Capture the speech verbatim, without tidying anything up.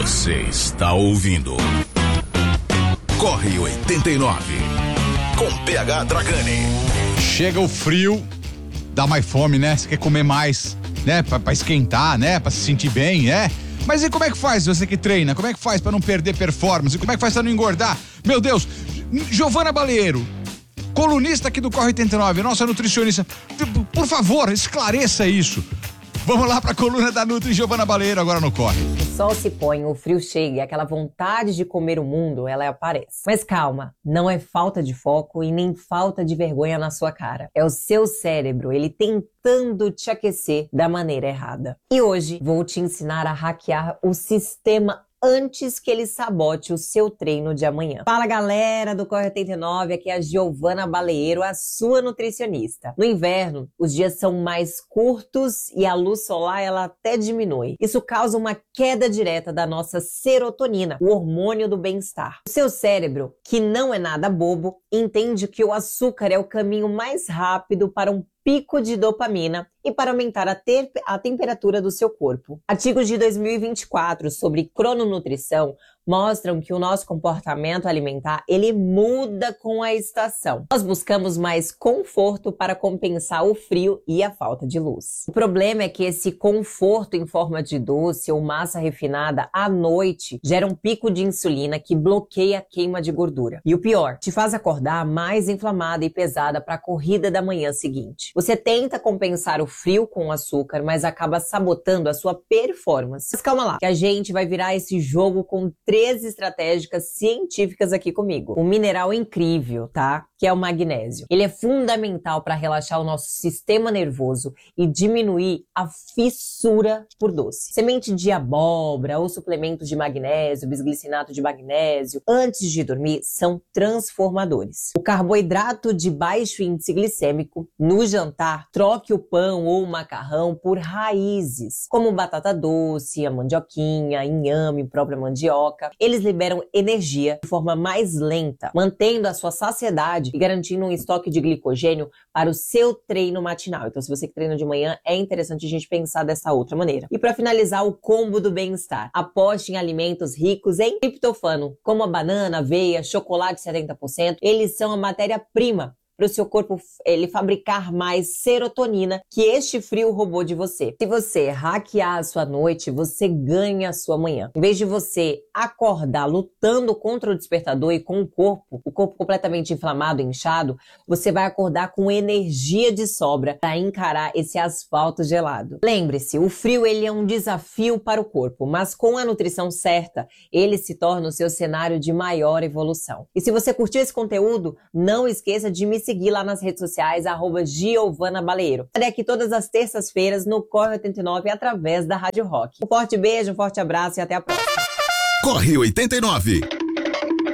Você está ouvindo Corre oitenta e nove com P H Dragani. Chega o frio, dá mais fome, né? Você quer comer mais, né? Pra, pra esquentar, né? Pra se sentir bem, é? Mas e como é que faz você que treina? Como é que faz pra não perder performance? Como é que faz pra não engordar? Meu Deus, Giovana Baleiro, colunista aqui do Corre oitenta e nove, nossa nutricionista, por favor, esclareça isso. Vamos lá pra coluna da Nutri Giovana Baleiro agora no Corre. O sol se põe, o frio chega e aquela vontade de comer o mundo, ela aparece. Mas calma, não é falta de foco e nem falta de vergonha na sua cara. É o seu cérebro, ele tentando te aquecer da maneira errada. E hoje vou te ensinar a hackear o sistema antes que ele sabote o seu treino de amanhã. Fala galera do Corre oitenta e nove, aqui é a Giovana Baleiro, a sua nutricionista. No inverno, os dias são mais curtos e a luz solar ela até diminui. Isso causa uma queda direta da nossa serotonina, o hormônio do bem-estar. O seu cérebro, que não é nada bobo, entende que o açúcar é o caminho mais rápido para um pico de dopamina e para aumentar a, ter, a temperatura do seu corpo. Artigos de dois mil e vinte e quatro sobre crononutrição mostram que o nosso comportamento alimentar ele muda com a estação. Nós buscamos mais conforto para compensar o frio e a falta de luz. O problema é que esse conforto em forma de doce ou massa refinada à noite gera um pico de insulina que bloqueia a queima de gordura. E o pior, te faz acordar mais inflamada e pesada para a corrida da manhã seguinte. Você tenta compensar o frio com açúcar, mas acaba sabotando a sua performance. Mas calma lá, que a gente vai virar esse jogo com três estratégicas científicas aqui comigo. Um mineral incrível, tá? Que é o magnésio. Ele é fundamental para relaxar o nosso sistema nervoso e diminuir a fissura por doce. Semente de abóbora ou suplementos de magnésio, bisglicinato de magnésio, antes de dormir, são transformadores. O carboidrato de baixo índice glicêmico, no jantar, troque o pão ou o macarrão por raízes, como batata doce, a mandioquinha, inhame, própria mandioca. Eles liberam energia de forma mais lenta, mantendo a sua saciedade e garantindo um estoque de glicogênio para o seu treino matinal. Então, se você que treina de manhã, é interessante a gente pensar dessa outra maneira. E para finalizar, o combo do bem-estar. Aposte em alimentos ricos em triptofano, como a banana, aveia, chocolate setenta por cento. Eles são a matéria-prima para o seu corpo ele fabricar mais serotonina que este frio roubou de você. Se você hackear a sua noite, você ganha a sua manhã. Em vez de você acordar lutando contra o despertador e com o corpo, o corpo completamente inflamado, inchado, você vai acordar com energia de sobra para encarar esse asfalto gelado. Lembre-se, o frio ele é um desafio para o corpo, mas com a nutrição certa, ele se torna o seu cenário de maior evolução. E se você curtiu esse conteúdo, não esqueça de me seguir seguir lá nas redes sociais, arroba Giovana Baleiro. Estarei aqui todas as terças-feiras no Corre oitenta e nove através da Rádio Rock. Um forte beijo, um forte abraço e até a próxima. Corre oitenta e nove.